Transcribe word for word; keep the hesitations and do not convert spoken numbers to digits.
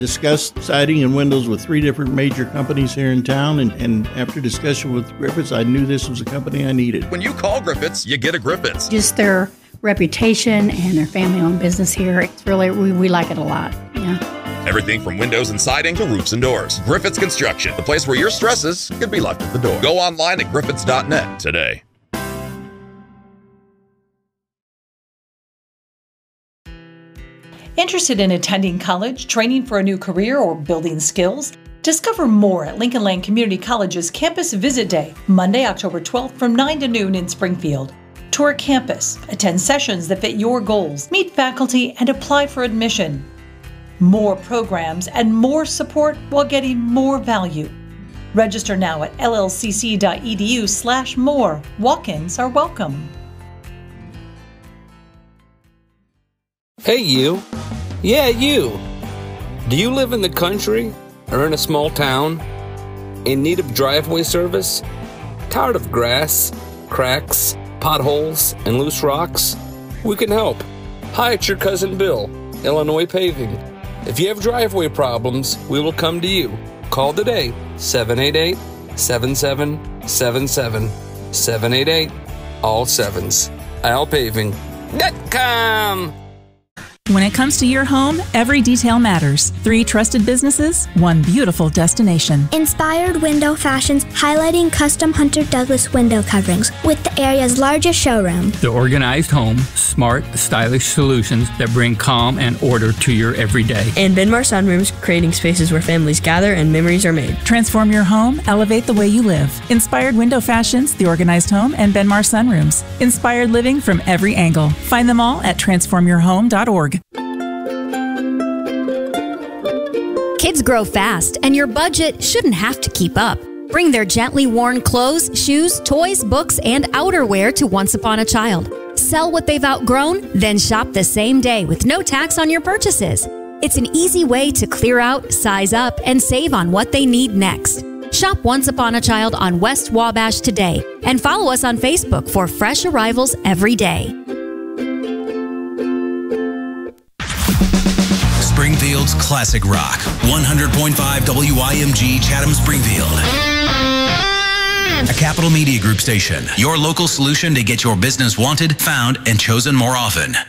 Discussed siding and windows with three different major companies here in town, and, and after discussion with Griffiths, I knew this was a company I needed. When you call Griffiths, you get a Griffiths. Just their reputation and their family-owned business here, it's really, we, we like it a lot, yeah. Everything from windows and siding to roofs and doors. Griffiths Construction, the place where your stresses can be left at the door. Go online at griffiths dot net today. Interested in attending college, training for a new career, or building skills? Discover more at Lincoln Land Community College's Campus Visit Day, Monday, October twelfth from nine to noon in Springfield. Tour campus, attend sessions that fit your goals, meet faculty, and apply for admission. More programs and more support while getting more value. Register now at l l c c dot e d u slash more. Walk-ins are welcome. Hey you. Yeah, you. Do you live in the country or in a small town? In need of driveway service? Tired of grass, cracks, potholes, and loose rocks? We can help. Hi, it's your cousin Bill, Illinois Paving. If you have driveway problems, we will come to you. Call today, seven eight eight, seven seven seven seven, seven eight eight, all sevens. al paving dot com. When it comes to your home, every detail matters. Three trusted businesses, one beautiful destination. Inspired Window Fashions, highlighting custom Hunter Douglas window coverings with the area's largest showroom. The organized home, smart, stylish solutions that bring calm and order to your everyday. And Benmar Sunrooms, creating spaces where families gather and memories are made. Transform your home, elevate the way you live. Inspired Window Fashions, The Organized Home, and Benmar Sunrooms. Inspired living from every angle. Find them all at transform your home dot org. Kids grow fast, and your budget shouldn't have to keep up. Bring their gently worn clothes, shoes, toys, books, and outerwear to Once Upon a Child. Sell what they've outgrown, then shop the same day with no tax on your purchases. It's an easy way to clear out, size up, and save on what they need next. Shop Once Upon a Child on West Wabash today, and follow us on Facebook for fresh arrivals every day. Springfield's classic rock, one hundred point five W I M G Chatham Springfield. A Capital Media Group station, your local solution to get your business wanted, found, and chosen more often.